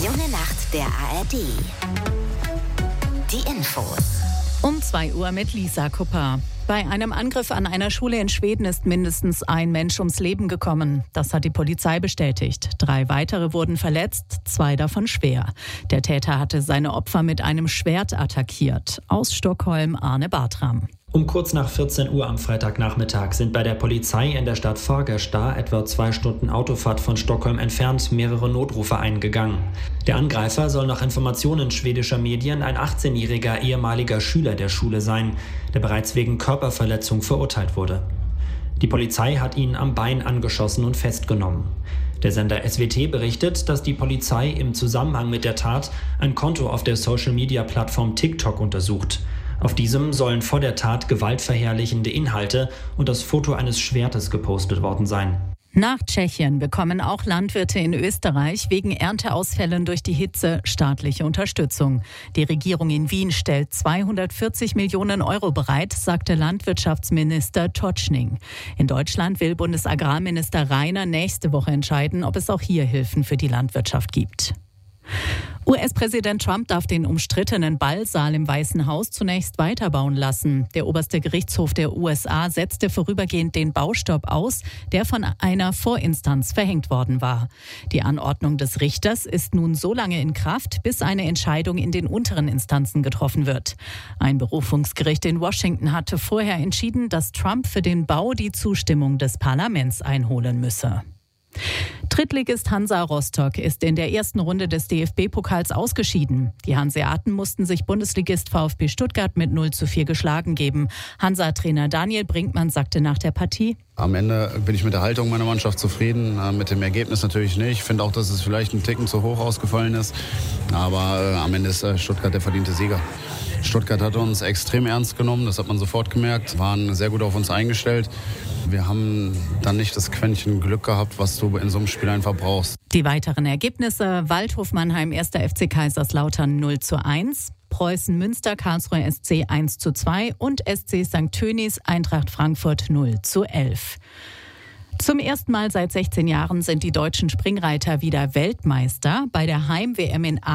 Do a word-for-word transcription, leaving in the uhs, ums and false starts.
Junge Nacht der A R D. Die Infos. Um zwei Uhr mit Lisa Kupper. Bei einem Angriff an einer Schule in Schweden ist mindestens ein Mensch ums Leben gekommen. Das hat die Polizei bestätigt. Drei weitere wurden verletzt, zwei davon schwer. Der Täter hatte seine Opfer mit einem Schwert attackiert. Aus Stockholm Arne Bartram. Um kurz nach vierzehn Uhr am Freitagnachmittag sind bei der Polizei in der Stadt Fagersta, etwa zwei Stunden Autofahrt von Stockholm entfernt, mehrere Notrufe eingegangen. Der Angreifer soll nach Informationen schwedischer Medien ein achtzehnjähriger ehemaliger Schüler der Schule sein, der bereits wegen Körperverletzung verurteilt wurde. Die Polizei hat ihn am Bein angeschossen und festgenommen. Der Sender S W T berichtet, dass die Polizei im Zusammenhang mit der Tat ein Konto auf der Social-Media-Plattform TikTok untersucht. Auf diesem sollen vor der Tat gewaltverherrlichende Inhalte und das Foto eines Schwertes gepostet worden sein. Nach Tschechien bekommen auch Landwirte in Österreich wegen Ernteausfällen durch die Hitze staatliche Unterstützung. Die Regierung in Wien stellt zweihundertvierzig Millionen Euro bereit, sagte Landwirtschaftsminister Totschning. In Deutschland will Bundesagrarminister Rainer nächste Woche entscheiden, ob es auch hier Hilfen für die Landwirtschaft gibt. U S-Präsident Trump darf den umstrittenen Ballsaal im Weißen Haus zunächst weiterbauen lassen. Der oberste Gerichtshof der U S A setzte vorübergehend den Baustopp aus, der von einer Vorinstanz verhängt worden war. Die Anordnung des Richters ist nun so lange in Kraft, bis eine Entscheidung in den unteren Instanzen getroffen wird. Ein Berufungsgericht in Washington hatte vorher entschieden, dass Trump für den Bau die Zustimmung des Parlaments einholen müsse. Drittligist Hansa Rostock ist in der ersten Runde des D F B-Pokals ausgeschieden. Die Hanseaten mussten sich Bundesligist VfB Stuttgart mit null zu vier geschlagen geben. Hansa-Trainer Daniel Brinkmann sagte nach der Partie: Am Ende bin ich mit der Haltung meiner Mannschaft zufrieden, mit dem Ergebnis natürlich nicht. Ich finde auch, dass es vielleicht ein Ticken zu hoch ausgefallen ist. Aber am Ende ist Stuttgart der verdiente Sieger. Stuttgart hat uns extrem ernst genommen, das hat man sofort gemerkt, waren sehr gut auf uns eingestellt. Wir haben dann nicht das Quäntchen Glück gehabt, was du in so einem Spiel einfach brauchst. Die weiteren Ergebnisse: Waldhof Mannheim erster F C Kaiserslautern null zu eins, Preußen Münster Karlsruhe S C eins zu zwei und S C Sankt Tönis Eintracht Frankfurt null zu elf. Zum ersten Mal seit sechzehn Jahren sind die deutschen Springreiter wieder Weltmeister. Bei der Heim-W M in